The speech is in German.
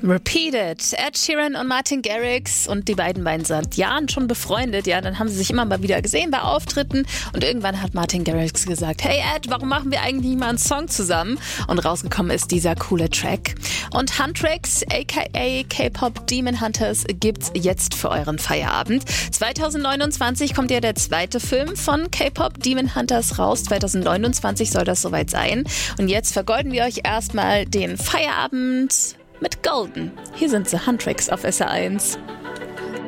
Repeated. Ed Sheeran und Martin Garrix, und die beiden seit Jahren schon befreundet. Ja, dann haben sie sich immer mal wieder gesehen bei Auftritten und irgendwann hat Martin Garrix gesagt, hey Ed, warum machen wir eigentlich nicht mal einen Song zusammen? Und rausgekommen ist dieser coole Track. Und Huntrix, aka K-Pop Demon Hunters, gibt's jetzt für euren Feierabend. 2029 kommt ja der zweite Film von K-Pop Demon Hunters raus. 2029 soll das soweit sein. Und jetzt vergolden wir euch erstmal den Feierabend mit Golden. Hier sind sie, Huntrix auf SR1.